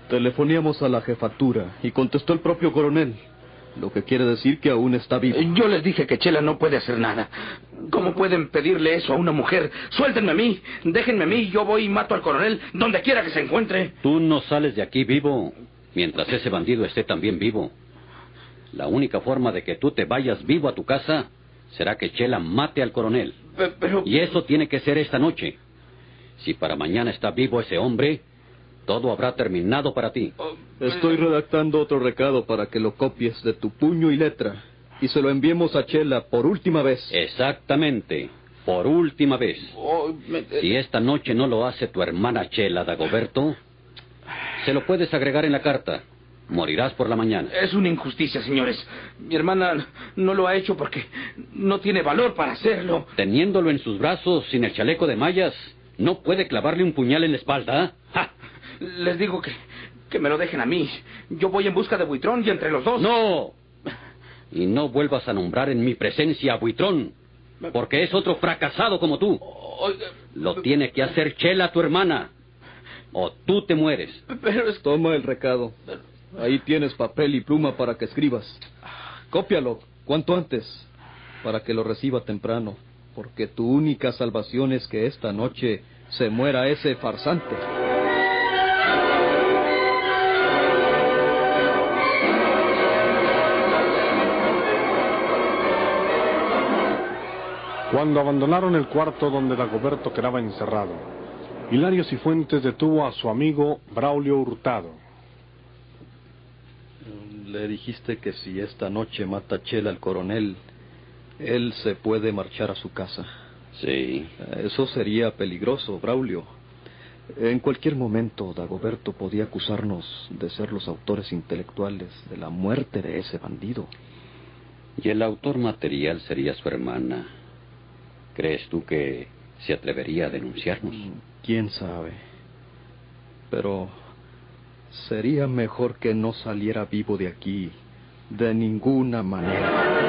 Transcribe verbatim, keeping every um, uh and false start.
Telefoneamos a la jefatura y contestó el propio coronel, lo que quiere decir que aún está vivo. Yo les dije que Chela no puede hacer nada. ¿Cómo pueden pedirle eso a una mujer? Suéltenme a mí, déjenme a mí, yo voy y mato al coronel donde quiera que se encuentre. Tú no sales de aquí vivo mientras ese bandido esté también vivo. La única forma de que tú te vayas vivo a tu casa será que Chela mate al coronel. Pero... Y eso tiene que ser esta noche. Si para mañana está vivo ese hombre, todo habrá terminado para ti. Estoy redactando otro recado para que lo copies de tu puño y letra y se lo enviemos a Chela por última vez. Exactamente, por última vez. Oh, me... Si esta noche no lo hace tu hermana Chela, Dagoberto, se lo puedes agregar en la carta. Morirás por la mañana. Es una injusticia, señores. Mi hermana no lo ha hecho porque no tiene valor para hacerlo. Teniéndolo en sus brazos sin el chaleco de mallas, ¿no puede clavarle un puñal en la espalda? ¡Ja! Les digo que, que me lo dejen a mí. Yo voy en busca de Buitrón y entre los dos... ¡No! Y no vuelvas a nombrar en mi presencia a Buitrón, porque es otro fracasado como tú. Lo tiene que hacer Chela, tu hermana, o tú te mueres. Pero es... Toma el recado. Ahí tienes papel y pluma para que escribas. Cópialo cuanto antes, para que lo reciba temprano, porque tu única salvación es que esta noche se muera ese farsante. Cuando abandonaron el cuarto donde Dagoberto quedaba encerrado, Hilario Cifuentes detuvo a su amigo Braulio Hurtado. Le dijiste que si esta noche mata Chela al coronel, él se puede marchar a su casa. Sí. Eso sería peligroso, Braulio. En cualquier momento, Dagoberto podía acusarnos de ser los autores intelectuales de la muerte de ese bandido. Y el autor material sería su hermana. ¿Crees tú que se atrevería a denunciarnos? ¿Quién sabe? Pero sería mejor que no saliera vivo de aquí de ninguna manera.